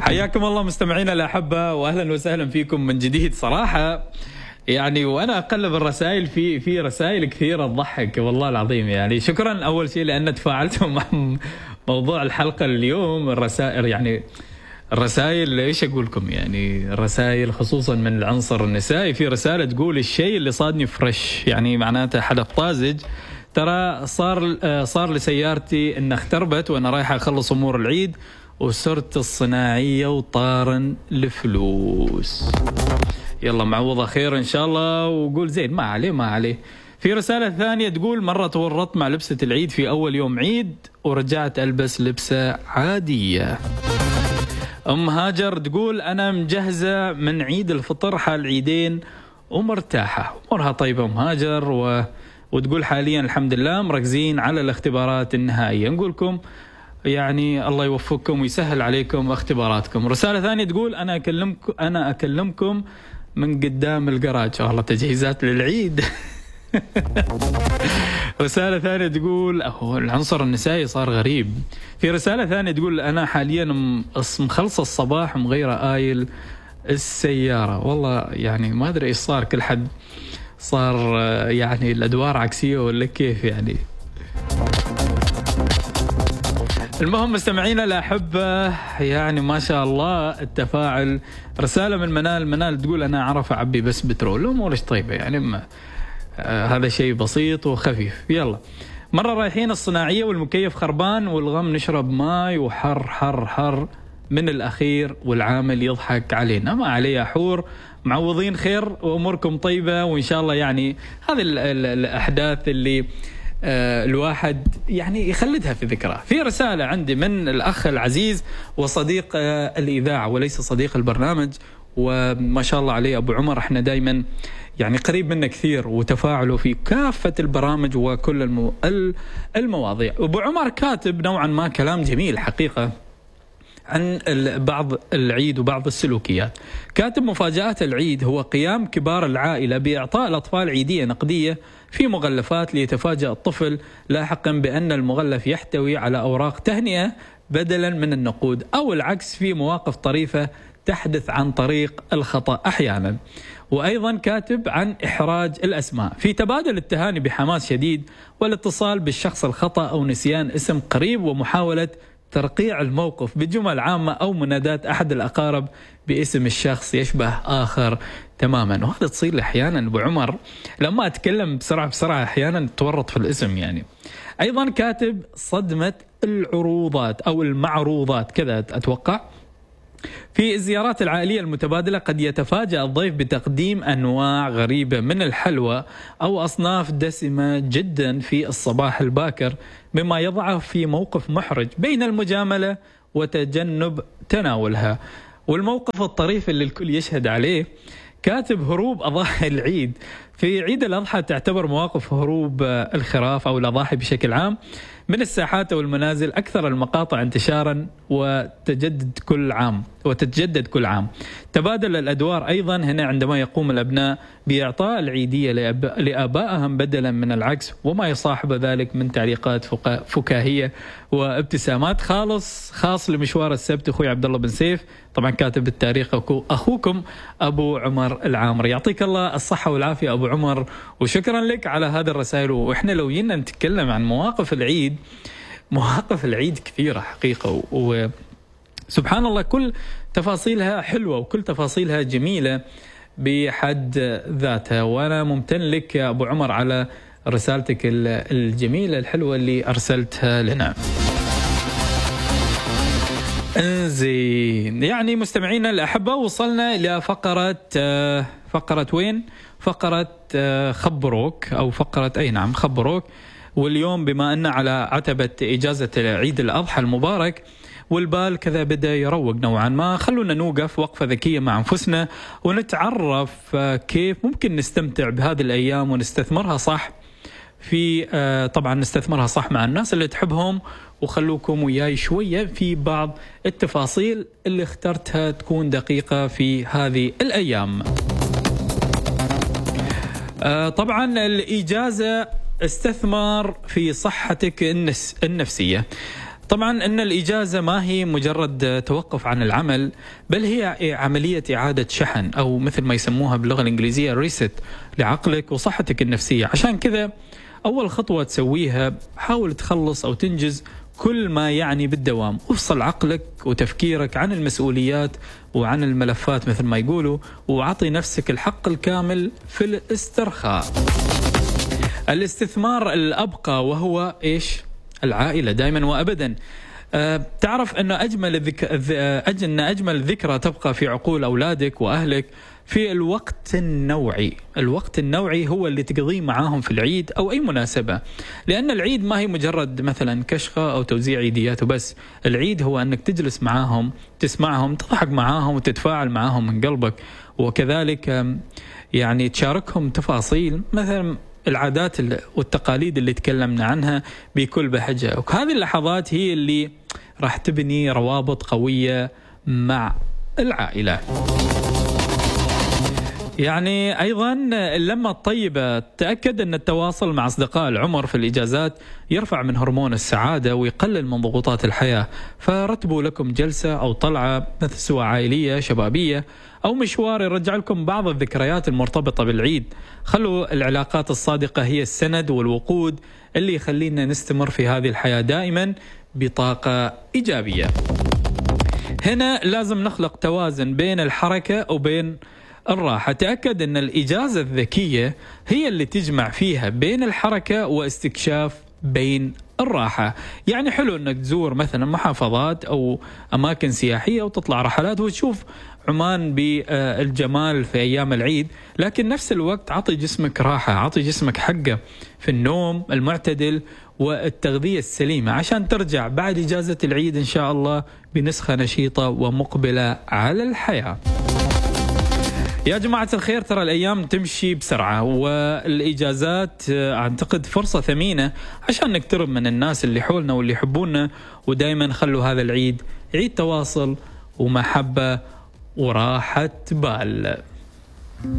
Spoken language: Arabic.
حياكم الله مستمعينا الأحبة وأهلا وسهلا فيكم من جديد صراحة. يعني وأنا أقلب الرسائل في رسائل كثيرة تضحك والله العظيم. يعني شكرا أول شيء لأن تفاعلتم مع موضوع الحلقة اليوم. الرسائل يعني الرسائل ايش اقول لكم، يعني الرسائل خصوصا من العنصر النسائي. في رسالة تقول الشيء اللي صادني فريش، يعني معناته حدث طازج. ترى صار لسيارتي انها اختربت وانا رايح اخلص امور العيد وصرت الصناعية وطارن الفلوس. يلا معوضة خير ان شاء الله. وقول زين ما عليه. في رسالة ثانية تقول مرة تورطت مع لبسة العيد في اول يوم عيد ورجعت البس لبسة عادية. أم هاجر تقول أنا مجهزة من عيد الفطر حال عيدين ومرتاحة. أمورها طيبة أم هاجر وتقول حاليا الحمد لله مركزين على الاختبارات النهائية. نقولكم يعني الله يوفقكم ويسهل عليكم اختباراتكم. رسالة ثانية تقول أنا أكلمكم من قدام الجراج. والله تجهيزات للعيد. رسالة ثانية تقول العنصر النسائي صار غريب. في رسالة ثانية تقول أنا حاليا مخلصة الصباح ومغيرة آيل السيارة. والله يعني ما أدري إيش صار، كل حد صار يعني الأدوار عكسية ولا كيف يعني. المهم مستمعينا الأحبة يعني ما شاء الله التفاعل. رسالة من منال تقول أنا أعرف أعبي بس بترول. أمورش طيبة يعني هذا شيء بسيط وخفيف. يلا مرة رايحين الصناعية والمكيف خربان والغم نشرب ماي وحر حر حر من الأخير والعامل يضحك علينا. ما عليه حور، معوضين خير وأموركم طيبة وإن شاء الله. يعني هذه الأحداث اللي الواحد يعني يخلدها في ذكرى. في رسالة عندي من الأخ العزيز وصديق الإذاعة وليس صديق البرنامج وما شاء الله عليه أبو عمر. احنا دايما يعني قريب منا كثير وتفاعله في كافة البرامج وكل المواضيع. أبو عمر كاتب نوعا ما كلام جميل حقيقة عن بعض العيد وبعض السلوكيات. كاتب مفاجآت العيد هو قيام كبار العائلة بإعطاء الأطفال عيدية نقدية في مغلفات ليتفاجأ الطفل لاحقا بأن المغلف يحتوي على أوراق تهنئة بدلا من النقود، أو العكس في مواقف طريفة تحدث عن طريق الخطأ أحيانا. وأيضا كاتب عن إحراج الأسماء في تبادل التهاني بحماس شديد والاتصال بالشخص الخطأ أو نسيان اسم قريب ومحاولة ترقيع الموقف بجمل عامة أو منادات أحد الأقارب باسم الشخص يشبه آخر تماما. وهذا تصير لي أحيانا أبو عمر لما أتكلم بسرعة أحيانا تورط في الاسم يعني. أيضا كاتب صدمة العروضات أو المعروضات كذا أتوقع. في الزيارات العائلية المتبادلة قد يتفاجأ الضيف بتقديم أنواع غريبة من الحلوى أو أصناف دسمة جدا في الصباح الباكر، مما يضعه في موقف محرج بين المجاملة وتجنب تناولها. والموقف الطريف اللي الكل يشهد عليه كاتب هروب أضاحي العيد. في عيد الأضحى تعتبر مواقف هروب الخراف أو الأضاحي بشكل عام من الساحات أو المنازل أكثر المقاطع انتشارا وتتجدد كل عام. تبادل الأدوار أيضا هنا عندما يقوم الأبناء بإعطاء العيدية لآبائهم بدلا من العكس، وما يصاحب ذلك من تعليقات فكاهية وابتسامات. خاص لمشوار السبت أخوي عبد الله بن سيف. طبعا كاتب التاريخ أخوكم أبو عمر العامري. يعطيك الله الصحة والعافية أبو عمر وشكرا لك على هذا الرسائل. وإحنا لو جينا نتكلم عن مواقف العيد كثيرة حقيقة وسبحان الله كل تفاصيلها حلوة وكل تفاصيلها جميلة بحد ذاتها. وأنا ممتن لك يا أبو عمر على رسالتك الجميلة الحلوة اللي أرسلتها لنا. زين يعني مستمعينا الأحبة وصلنا إلى فقرة وين؟ فقرة خبروك أو فقرة خبروك. واليوم بما أن على عتبة إجازة عيد الأضحى المبارك والبال كذا بدأ يروق نوعا ما، خلونا نوقف وقفة ذكية مع أنفسنا ونتعرف كيف ممكن نستمتع بهذه الأيام ونستثمرها صح طبعا نستثمرها صح مع الناس اللي تحبهم. وخلوكم وياي شوية في بعض التفاصيل اللي اخترتها تكون دقيقة في هذه الأيام. طبعا الإجازة استثمار في صحتك النفسية. طبعا أن الإجازة ما هي مجرد توقف عن العمل، بل هي عملية إعادة شحن، أو مثل ما يسموها باللغة الإنجليزية ريست، لعقلك وصحتك النفسية. عشان كذا أول خطوة تسويها حاول تخلص أو تنجز كل ما يعني بالدوام. افصل عقلك وتفكيرك عن المسؤوليات وعن الملفات مثل ما يقولوا، وعطي نفسك الحق الكامل في الاسترخاء. الاستثمار الأبقى وهو إيش؟ العائلة دائما وأبدا. تعرف أن أجمل ذكرى تبقى في عقول أولادك وأهلك في الوقت النوعي. الوقت النوعي هو اللي تقضيه معاهم في العيد أو أي مناسبة، لأن العيد ما هي مجرد مثلا كشخة أو توزيع عيديات وبس. العيد هو أنك تجلس معاهم، تسمعهم، تضحك معاهم وتتفاعل معاهم من قلبك، وكذلك يعني تشاركهم تفاصيل مثلا العادات والتقاليد اللي تكلمنا عنها بكل بهجة. وهذه اللحظات هي اللي راح تبني روابط قوية مع العائلة. يعني أيضا اللمة الطيبة، تأكد أن التواصل مع أصدقاء العمر في الإجازات يرفع من هرمون السعادة ويقلل من ضغوطات الحياة. فرتبوا لكم جلسة أو طلعة مثل سواء عائلية شبابية أو مشوار يرجع لكم بعض الذكريات المرتبطة بالعيد. خلوا العلاقات الصادقة هي السند والوقود اللي يخلينا نستمر في هذه الحياة دائما بطاقة إيجابية. هنا لازم نخلق توازن بين الحركة وبين الراحة. تأكد أن الإجازة الذكية هي اللي تجمع فيها بين الحركة واستكشاف بين الراحة. يعني حلو أنك تزور مثلا محافظات أو أماكن سياحية وتطلع رحلات وتشوف عمان بالجمال في أيام العيد، لكن نفس الوقت عطي جسمك راحة، عطي جسمك حقه في النوم المعتدل والتغذية السليمة، عشان ترجع بعد إجازة العيد إن شاء الله بنسخة نشيطة ومقبلة على الحياة. يا جماعة الخير، ترى الأيام تمشي بسرعة، والإجازات أعتقد فرصة ثمينة عشان نقترب من الناس اللي حولنا واللي يحبونا، ودايما خلوا هذا العيد عيد تواصل ومحبة وراحة بال.